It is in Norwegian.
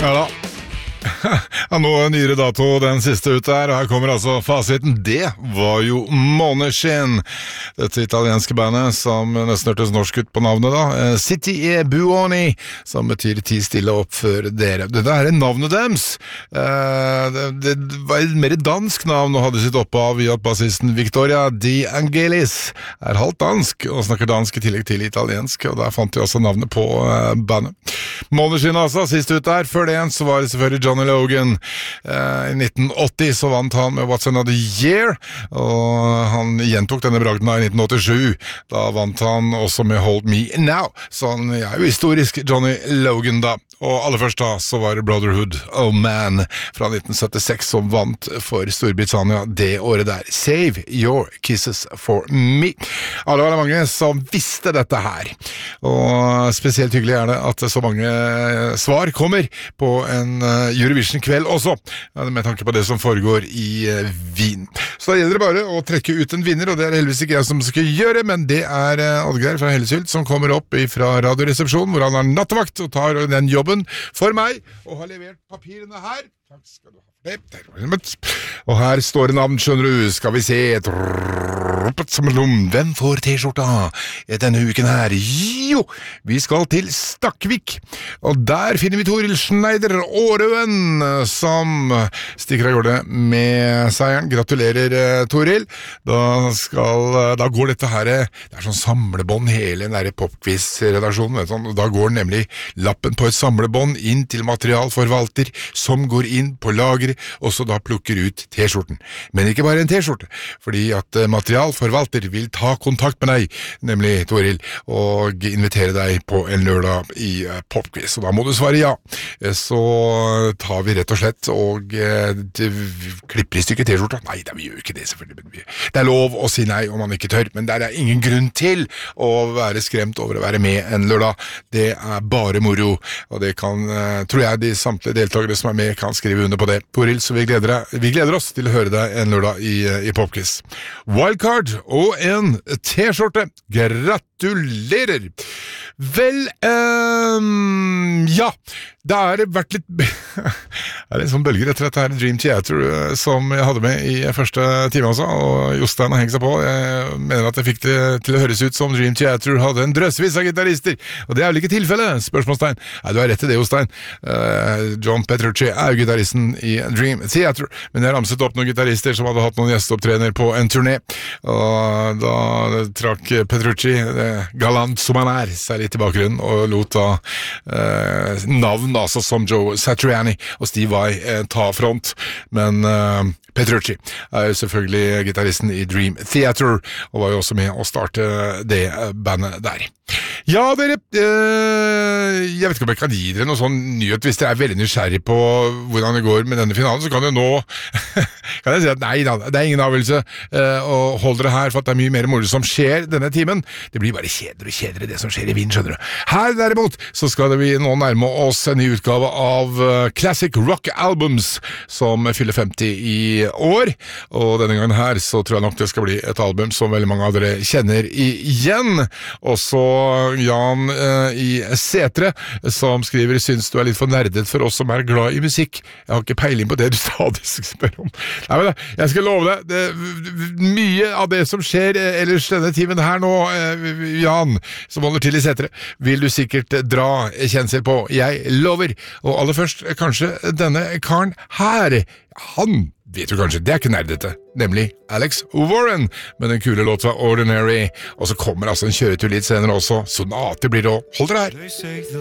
Ja da. Ja, noe nyere dato, den siste ut der, og her kommer altså fasiten. Det var jo Måneskinn, dette italienske bandet som nesten hørtes norsk ut på navnet da. City e Buoni, som betyr ti stille opp før dere. Dette er navnet deres. Det var et mer dansk navn og hadde sitt opphav i at bassisten Victoria Di Angelis er halvt dansk og snakker dansk i tillegg til italiensk, og der fant de også navnet på bandet. Måneskinn altså, sist ut der. Før det igjen så var det selvfølgelig Johnny Logan. I 1980 så vant han med What's Another Year, og han gjentok denne bragden i 1987. Da vant han også med Hold Me Now, så han er jo historisk Johnny Logan da. Og aller først da så var det Brotherhood of Man fra 1976 som vant for Storbritannia det året der. Save Your Kisses for Me. Ja, det var mange som visste dette her, og spesielt hyggelig er det at så mange svar kommer på en Eurovision-kveld også, med tanke på det som foregår i Wien. Så da gjelder det bare å trekke ut en vinner, og det er heldigvis ikke jeg som skal gjøre, men det er Oddgeir fra Hellesylt som kommer opp fra radioresepsjonen, hvor han har nattevakt og tar den jobben for meg, og har levert papirene her. Takk skal du ha for det. Og her står det navn, skjønner du. Skal vi se. Hvem får T-skjorta denne uken her? Jo, vi skal til Stakkvik, og der finner vi Toril Schneider Aarøen, som stikker av gårde med seieren. Gratulerer, Toril. Da går dette her, det er sånn samlebånd hele den der popquiz-redaksjonen, da går nemlig lappen på et samlebånd inn til materialforvalter, som går inn på lageret, og så da plukker ut T-skjorten. Men ikke bare en T-skjorte, fordi at materialforvalter vil ta kontakt med deg, nemlig Toril, og invitere deg på en lørdag i popquiz, og da må du svare ja. Så tar vi rett og slett og klipper i stykket T-skjorta. Nei, vi gjør ikke det selvfølgelig. Det er lov å si nei om man ikke tør, men der er ingen grunn til å være skremt over å være med en lørdag. Det er bare moro, og det kan, tror jeg, de samtlige deltakere som er med kan skrive under på det. Toril, så vi gleder oss til å høre deg en lørdag i popquiz. Wildcard og en T-skjorte. Gratulerer! Vel, ja, det har vært litt det er en sånn bølger etter dette her Dream Theater som jeg hadde med i første time også, og Jostein har hengt seg på. Jeg mener at jeg fikk det til å høres ut som Dream Theater hadde en drøsvis av gitarister, og det er vel ikke tilfellet, spørsmålstegn. Nei, du har rett i det, Jostein. John Petrucci er jo gitaristen i Dream Theater, men jeg ramset opp noen gitarister som hadde hatt noen gjesteopptrener på en turné, og da trakk Petrucci, galant som han er, seg litt i bakgrunnen, og lot da navn altså som Joe Satriani og Steve Vai ta front, men Petrucci er jo selvfølgelig gitaristen i Dream Theater, og var jo også med å starte det bandet der. Ja, dere, jeg vet ikke om jeg kan gi dere noe sånn nyhet. Hvis dere er veldig nysgjerrig på hvordan det går med denne finalen, så kan jeg nå kan jeg si at nei, det er ingen avgjørelse, og hold dere her, for at det er mye mer moro som skjer denne timen. Det blir bare kjedere det som skjer i Wien, skjønner du. Her derimot, så skal vi nå nærme oss en ny utgave av Classic Rock Albums, som fyller 50 i år, og denne gangen her så tror jeg nok det skal bli et album som veldig mange av dere kjenner igjen. Og så Jan i Setre, som skriver: synes du er litt for nerdet for oss som er glad i musikk. Jeg har ikke peiling på det du stadig spør om. Nei, men jeg skal love deg, mye av det som skjer ellers denne timen her nå, Jan, som holder til i Setre, vil du sikkert dra kjensel på. Jeg lover. Og aller først, kanskje denne karen her. Han vet du kanskje, det er ikke nerdete, nemlig Alex Warren med den kule låta Ordinary, og så kommer altså en kjøretur litt senere også. Sonate blir det også. Hold dere her.